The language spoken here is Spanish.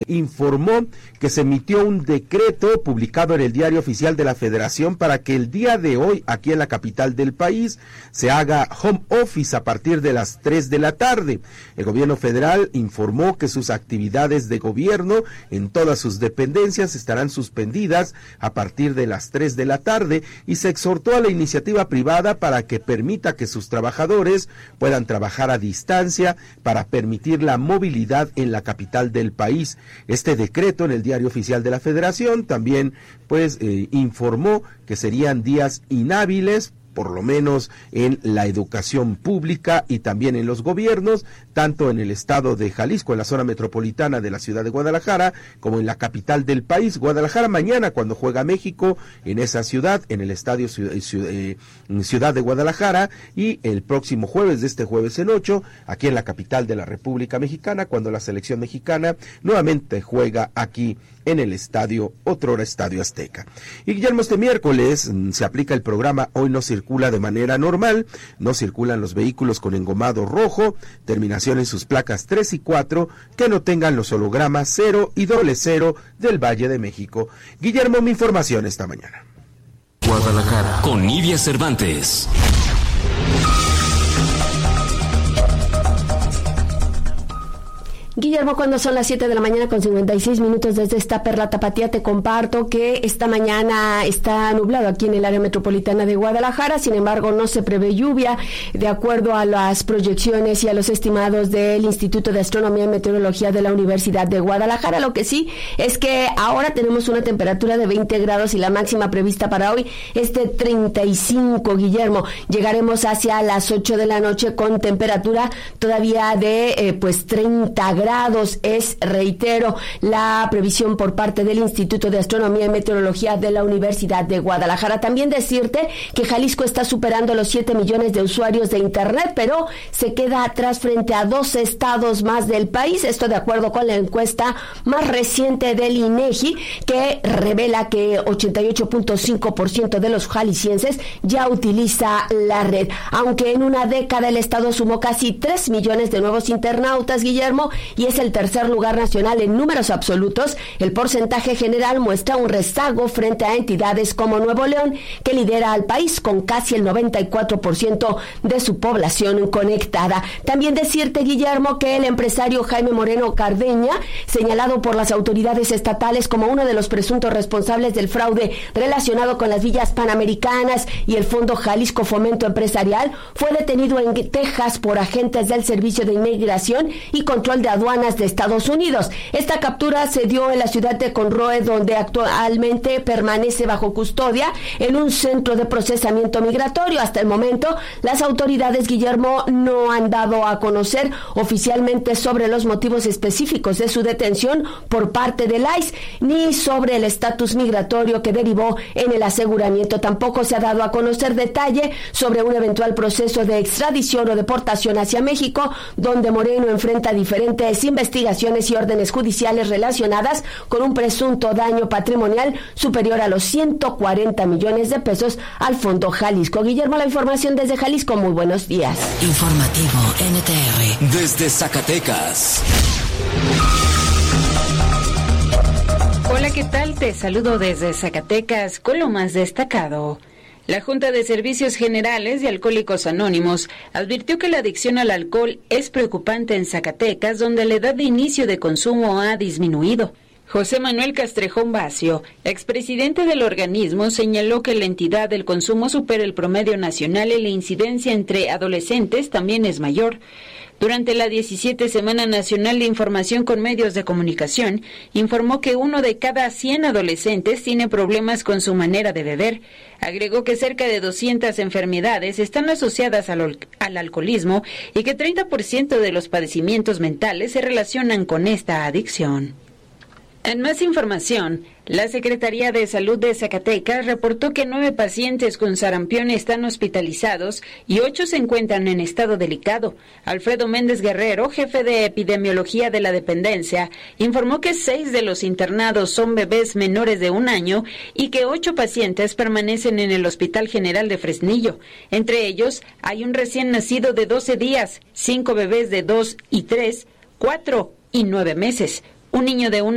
informó que se emitió un decreto publicado en el Diario Oficial de la Federación para que el día de hoy, aquí en la capital del país, se haga home office a partir de las 3 de la tarde. El gobierno federal informó que sus actividades de gobierno en todas sus dependencias estarán suspendidas a partir de las 3 de la tarde y se exhortó a la iniciativa privada para que permita que sus trabajadores puedan trabajar a distancia para permitir la movilidad en la capital del país. Este decreto en el Diario Oficial de la Federación también informó que serían días inhábiles, por lo menos en la educación pública y también en los gobiernos, tanto en el estado de Jalisco, en la zona metropolitana de la ciudad de Guadalajara, como en la capital del país. Guadalajara mañana, cuando juega México, en esa ciudad, en el estadio Ciudad de Guadalajara, y el próximo jueves, de este jueves en 8, aquí en la capital de la República Mexicana, cuando la selección mexicana nuevamente juega aquí en el estadio, otrora Estadio Azteca. Y Guillermo, este miércoles se aplica el programa Hoy no circula de manera normal, no circulan los vehículos con engomado rojo, terminación en sus placas 3 y 4, que no tengan los hologramas 0 y 00 del Valle de México. Guillermo, mi información esta mañana. Guadalajara, con Nidia Cervantes. Guillermo, cuando son las 7 de la mañana con 56 minutos desde esta Perla Tapatía, te comparto que esta mañana está nublado aquí en el área metropolitana de Guadalajara. Sin embargo, no se prevé lluvia de acuerdo a las proyecciones y a los estimados del Instituto de Astronomía y Meteorología de la Universidad de Guadalajara. Lo que sí es que ahora tenemos una temperatura de 20 grados y la máxima prevista para hoy es de 35, Guillermo. Llegaremos hacia las 8 de la noche con temperatura todavía de 30 grados. Es, reitero, la previsión por parte del Instituto de Astronomía y Meteorología de la Universidad de Guadalajara. También decirte que Jalisco está superando los 7 millones de usuarios de Internet, pero se queda atrás frente a 12 estados más del país. Esto de acuerdo con la encuesta más reciente del INEGI, que revela que 88.5% de los jaliscienses ya utiliza la red. Aunque en una década el estado sumó casi 3 millones de nuevos internautas, Guillermo, y es el tercer lugar nacional en números absolutos, el porcentaje general muestra un rezago frente a entidades como Nuevo León, que lidera al país con casi el 94% de su población conectada. También decirte, Guillermo, que el empresario Jaime Moreno Cardeña, señalado por las autoridades estatales como uno de los presuntos responsables del fraude relacionado con las villas panamericanas y el Fondo Jalisco Fomento Empresarial, fue detenido en Texas por agentes del Servicio de Inmigración y Control de Aduanas de Estados Unidos. Esta captura se dio en la ciudad de Conroe, donde actualmente permanece bajo custodia en un centro de procesamiento migratorio. Hasta el momento, las autoridades, Guillermo, no han dado a conocer oficialmente sobre los motivos específicos de su detención por parte del ICE, ni sobre el estatus migratorio que derivó en el aseguramiento. Tampoco se ha dado a conocer detalle sobre un eventual proceso de extradición o deportación hacia México, donde Moreno enfrenta diferentes investigaciones y órdenes judiciales relacionadas con un presunto daño patrimonial superior a los 140 millones de pesos al Fondo Jalisco. Guillermo, la información desde Jalisco. Muy buenos días. Informativo NTR desde Zacatecas. Hola, ¿qué tal? Te saludo desde Zacatecas con lo más destacado. La Junta de Servicios Generales de Alcohólicos Anónimos advirtió que la adicción al alcohol es preocupante en Zacatecas, donde la edad de inicio de consumo ha disminuido. José Manuel Castrejón Bacio, expresidente del organismo, señaló que la entidad del consumo supera el promedio nacional y la incidencia entre adolescentes también es mayor. Durante la 17 Semana Nacional de Información con Medios de Comunicación, informó que 1 de cada 100 adolescentes tiene problemas con su manera de beber. Agregó que cerca de 200 enfermedades están asociadas al alcoholismo y que 30% de los padecimientos mentales se relacionan con esta adicción. En más información, la Secretaría de Salud de Zacatecas reportó que 9 pacientes con sarampión están hospitalizados y 8 se encuentran en estado delicado. Alfredo Méndez Guerrero, jefe de epidemiología de la dependencia, informó que 6 de los internados son bebés menores de 1 año y que 8 pacientes permanecen en el Hospital General de Fresnillo. Entre ellos, hay un recién nacido de 12 días, 5 bebés de 2 y 3, 4 y 9 meses, un niño de 1